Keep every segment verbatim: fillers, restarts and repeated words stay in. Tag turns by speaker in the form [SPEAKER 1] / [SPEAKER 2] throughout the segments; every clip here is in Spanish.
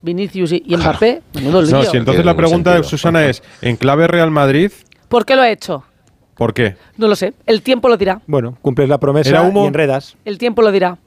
[SPEAKER 1] Vinicius y, y Mbappé, menudo lío.
[SPEAKER 2] No, si entonces la pregunta de Susana es, ¿en clave Real Madrid?
[SPEAKER 1] ¿Por qué lo ha hecho?
[SPEAKER 2] ¿Por qué?
[SPEAKER 1] No lo sé, el tiempo lo dirá.
[SPEAKER 3] Bueno, cumples la promesa y enredas.
[SPEAKER 1] El tiempo lo dirá.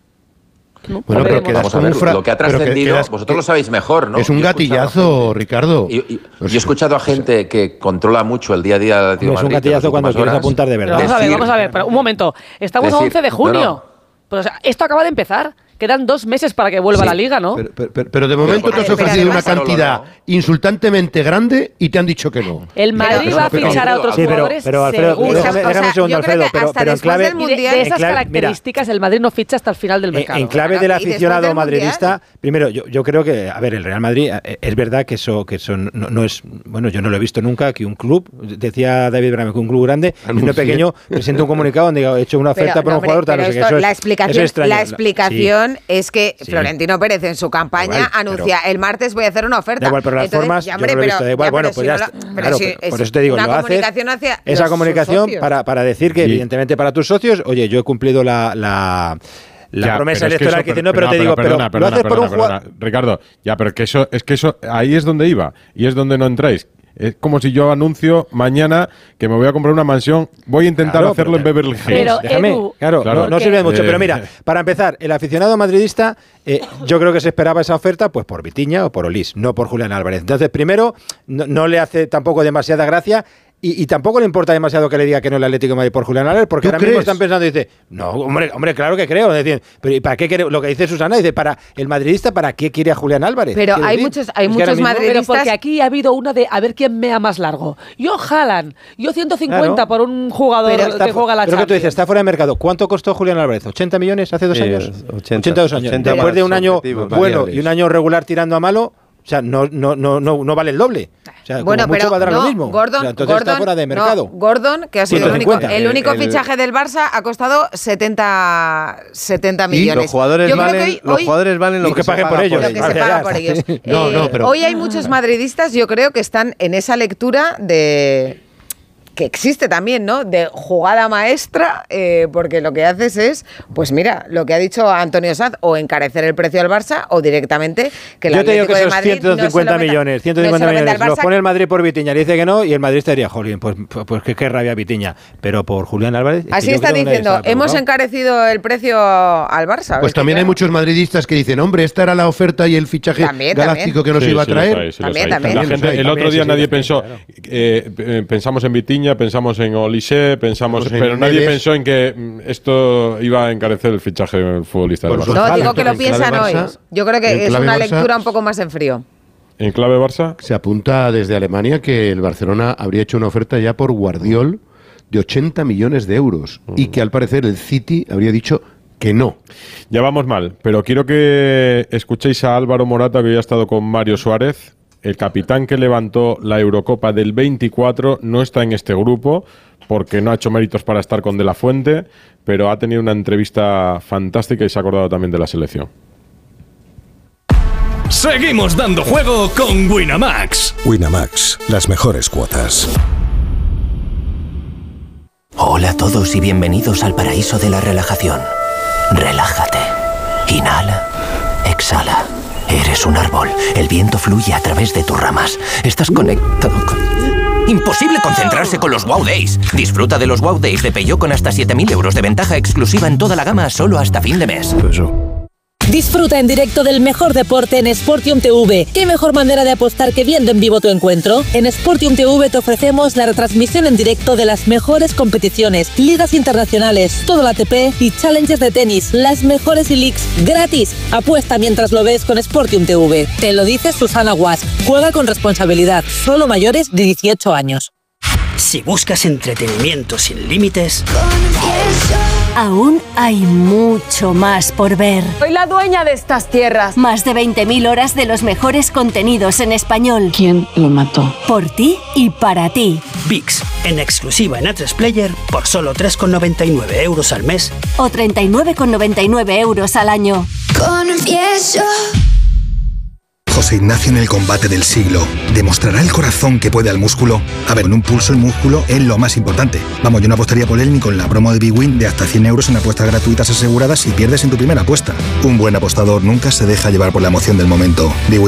[SPEAKER 4] No, bueno, pero que vamos a ver, fra- lo que ha trascendido, que vosotros lo sabéis mejor, ¿no?
[SPEAKER 5] Es un gatillazo, gente, Ricardo.
[SPEAKER 4] Yo, yo, yo he escuchado a gente que controla mucho el día a día del Atlético de Madrid.
[SPEAKER 3] Es un gatillazo cuando quieres apuntar de verdad.
[SPEAKER 1] Pero vamos a ver, vamos a ver, pero un momento. Estamos decir, a once de junio. No, no. Pero, o sea, esto acaba de empezar. Quedan dos meses para que vuelva sí. la Liga, ¿no?
[SPEAKER 5] Pero, pero, pero de momento pero, te has ofrecido una cantidad no. insultantemente grande y te han dicho que no.
[SPEAKER 1] El Madrid pero, va a fichar a otros sí, jugadores.
[SPEAKER 3] Pero, pero Alfredo, déjame, déjame un segundo, Alfredo. Pero, pero en clave.
[SPEAKER 1] De, de esas clave, características, mira, el Madrid no ficha hasta el final del mercado.
[SPEAKER 3] En clave del aficionado madridista, primero, yo, yo creo que, a ver, el Real Madrid, es verdad que eso, que eso no, no es. Bueno, yo no lo he visto nunca, que un club, decía David Brame, que un club grande y uno pequeño presenta un comunicado donde ha hecho una oferta por un jugador, tal, no sé qué. Eso es
[SPEAKER 6] la explicación es que. Florentino Pérez en su campaña igual, anuncia el martes voy a hacer una oferta.
[SPEAKER 3] Da igual, pero las
[SPEAKER 6] Entonces,
[SPEAKER 3] formas
[SPEAKER 6] ya, hombre,
[SPEAKER 3] yo no lo he visto.
[SPEAKER 6] Pero,
[SPEAKER 3] da igual,
[SPEAKER 6] ya,
[SPEAKER 3] bueno,
[SPEAKER 6] pero
[SPEAKER 3] pues
[SPEAKER 6] si
[SPEAKER 3] ya
[SPEAKER 6] no
[SPEAKER 3] está.
[SPEAKER 6] lo,
[SPEAKER 3] Claro,
[SPEAKER 6] si
[SPEAKER 3] por eso te digo,
[SPEAKER 6] una
[SPEAKER 3] lo
[SPEAKER 6] comunicación
[SPEAKER 3] haces,
[SPEAKER 6] hacia
[SPEAKER 3] esa
[SPEAKER 6] los,
[SPEAKER 3] comunicación para, para decir que, sí. evidentemente, para tus socios, oye, yo he cumplido la... la La
[SPEAKER 2] ya,
[SPEAKER 3] promesa electoral
[SPEAKER 2] es que,
[SPEAKER 3] que dice,
[SPEAKER 2] no,
[SPEAKER 3] no, pero, pero te
[SPEAKER 2] no,
[SPEAKER 3] digo,
[SPEAKER 2] perdona,
[SPEAKER 3] pero
[SPEAKER 2] perdona,
[SPEAKER 3] lo haces
[SPEAKER 2] perdona,
[SPEAKER 3] por un jugador.
[SPEAKER 2] Ricardo, ya, pero que eso, es que eso, ahí es donde iba, y es donde no entráis. Es como si yo anuncio mañana que me voy a comprar una mansión, voy a intentar claro, hacerlo en Beverly Hills.
[SPEAKER 1] Pero,
[SPEAKER 3] Déjame,
[SPEAKER 1] Edu,
[SPEAKER 3] claro, claro, no, no sirve de mucho, eh, pero mira, para empezar, el aficionado madridista, eh, yo creo que se esperaba esa oferta pues por Vitinha o por Olís, no por Julián Álvarez. Entonces, primero, no, no le hace tampoco demasiada gracia. Y, y tampoco le importa demasiado que le diga que no el Atlético de Madrid por Julián Álvarez, porque ahora
[SPEAKER 5] crees?
[SPEAKER 3] mismo están pensando y dice, no, hombre, hombre, claro que creo. Es decir, pero ¿y para qué quiere? Lo que dice Susana, dice, para el madridista, ¿para qué quiere a Julián Álvarez?
[SPEAKER 6] Pero hay
[SPEAKER 3] decir?
[SPEAKER 6] muchos, hay
[SPEAKER 3] es
[SPEAKER 6] muchos
[SPEAKER 3] mismo,
[SPEAKER 6] madridistas.
[SPEAKER 1] Pero porque aquí ha habido una de a ver quién mea más largo. Yo Haaland, yo ciento cincuenta claro. por un jugador
[SPEAKER 3] pero
[SPEAKER 1] que juega la Champions.
[SPEAKER 3] Pero que tú dices, está fuera de mercado. ¿Cuánto costó Julián Álvarez? ¿ochenta millones hace dos
[SPEAKER 7] sí,
[SPEAKER 3] años?
[SPEAKER 7] ochenta,
[SPEAKER 3] ochenta y dos años.
[SPEAKER 7] ochenta
[SPEAKER 3] Después de un año
[SPEAKER 7] bueno
[SPEAKER 3] variables. Y un año regular tirando a malo. O sea, no, no, no, no, no vale el doble. O sea,
[SPEAKER 6] bueno,
[SPEAKER 3] como mucho
[SPEAKER 6] pero
[SPEAKER 3] valdrá
[SPEAKER 6] no,
[SPEAKER 3] lo mismo.
[SPEAKER 6] Gordon,
[SPEAKER 3] o sea, entonces
[SPEAKER 6] Gordon,
[SPEAKER 3] está fuera de mercado.
[SPEAKER 6] No, Gordon, que ha sido el único, el único
[SPEAKER 7] el,
[SPEAKER 6] fichaje del Barça, ha costado setenta millones.
[SPEAKER 7] Los jugadores
[SPEAKER 6] Yo
[SPEAKER 7] valen,
[SPEAKER 6] creo que
[SPEAKER 7] los
[SPEAKER 6] hoy,
[SPEAKER 7] jugadores valen lo que,
[SPEAKER 3] que se paguen por ellos.
[SPEAKER 6] Lo que se paga por ellos.
[SPEAKER 5] no,
[SPEAKER 6] eh,
[SPEAKER 5] no, pero...
[SPEAKER 6] Hoy hay muchos madridistas, yo creo que están en esa lectura de... que existe también, ¿no? De jugada maestra, eh, porque lo que haces es, pues mira, lo que ha dicho Antonio Sanz, o encarecer el precio al Barça, o directamente que el
[SPEAKER 3] Yo te digo
[SPEAKER 6] Atlético
[SPEAKER 3] que
[SPEAKER 6] de
[SPEAKER 3] esos
[SPEAKER 6] Madrid
[SPEAKER 3] ciento cincuenta
[SPEAKER 6] no se lo
[SPEAKER 3] millones,
[SPEAKER 6] meta,
[SPEAKER 3] ciento cincuenta
[SPEAKER 6] no se lo
[SPEAKER 3] millones,
[SPEAKER 6] meta al
[SPEAKER 3] los
[SPEAKER 6] Barça.
[SPEAKER 3] pone el Madrid por Vitinha, le dice que no, y el Madrid estaría, jolín, pues, pues, pues qué, qué rabia Vitinha, pero por Julián Álvarez...
[SPEAKER 6] Así que están diciendo, hemos encarecido el precio al Barça.
[SPEAKER 5] Pues también hay muchos madridistas que dicen, hombre, esta era la oferta y el fichaje
[SPEAKER 6] también,
[SPEAKER 5] galáctico
[SPEAKER 6] también.
[SPEAKER 5] que nos
[SPEAKER 2] sí,
[SPEAKER 5] iba a
[SPEAKER 2] sí
[SPEAKER 5] traer.
[SPEAKER 2] Hay, sí
[SPEAKER 6] también, también.
[SPEAKER 2] La gente, el otro día
[SPEAKER 3] sí,
[SPEAKER 2] nadie
[SPEAKER 3] sí,
[SPEAKER 2] pensó,
[SPEAKER 3] claro.
[SPEAKER 2] eh, eh, pensamos en Vitinha, pensamos en Olise, pensamos,
[SPEAKER 5] Pues en
[SPEAKER 2] pero nadie
[SPEAKER 5] Neves.
[SPEAKER 2] pensó en que mm, esto iba a encarecer el fichaje del futbolista del
[SPEAKER 5] Por
[SPEAKER 2] Barça.
[SPEAKER 6] No,
[SPEAKER 5] Gonzalo,
[SPEAKER 6] digo que lo
[SPEAKER 5] en clave
[SPEAKER 6] piensan hoy.
[SPEAKER 5] Barça,
[SPEAKER 6] Yo creo que
[SPEAKER 5] en
[SPEAKER 6] es
[SPEAKER 5] clave
[SPEAKER 6] una
[SPEAKER 5] Barça,
[SPEAKER 6] lectura un poco más en frío.
[SPEAKER 2] ¿En clave Barça?
[SPEAKER 5] Se apunta desde Alemania que el Barcelona habría hecho una oferta ya por Guardiol de ochenta millones de euros mm. y que al parecer el City habría dicho que no.
[SPEAKER 2] Ya vamos mal, pero quiero que escuchéis a Álvaro Morata, que hoy ha estado con Mario Suárez. El capitán que levantó la Eurocopa del veinticuatro no está en este grupo porque no ha hecho méritos para estar con De La Fuente, pero ha tenido una entrevista fantástica y se ha acordado también de la selección.
[SPEAKER 8] Seguimos dando juego con Winamax.
[SPEAKER 9] Winamax, las mejores cuotas.
[SPEAKER 10] Hola a todos y bienvenidos al paraíso de la relajación. Relájate. Inhala. Exhala. Eres un árbol. El viento fluye a través de tus ramas. Estás conectado con... Imposible concentrarse con los Wow Days. Disfruta de los Wow Days de Peugeot con hasta siete mil euros de ventaja exclusiva en toda la gama solo hasta fin de mes.
[SPEAKER 11] Disfruta en directo del mejor deporte en Sportium T V. ¿Qué mejor manera de apostar que viendo en vivo tu encuentro? En Sportium T V te ofrecemos la retransmisión en directo de las mejores competiciones, ligas internacionales, todo el A T P y challenges de tenis, las mejores e-leagues gratis. Apuesta mientras lo ves con Sportium T V. Te lo dice Susana Guas. Juega con responsabilidad. Solo mayores de dieciocho años.
[SPEAKER 12] Si buscas entretenimiento sin límites...
[SPEAKER 13] Aún hay mucho más por ver.
[SPEAKER 14] Soy la dueña de estas tierras.
[SPEAKER 13] Más de veinte mil horas de los mejores contenidos en español.
[SPEAKER 14] ¿Quién lo mató?
[SPEAKER 13] Por ti y para ti.
[SPEAKER 12] VIX, en exclusiva en A tres Player, por solo tres con noventa y nueve euros al mes.
[SPEAKER 13] O treinta y nueve con noventa y nueve euros al año.
[SPEAKER 15] Confieso. José Ignacio en el combate del siglo. ¿Demostrará el corazón que puede al músculo? A ver, en un pulso el músculo es lo más importante. Vamos, yo no apostaría por él ni con la promo de Big Win de hasta cien euros en apuestas gratuitas aseguradas si pierdes en tu primera apuesta. Un buen apostador nunca se deja llevar por la emoción del momento. Big Win.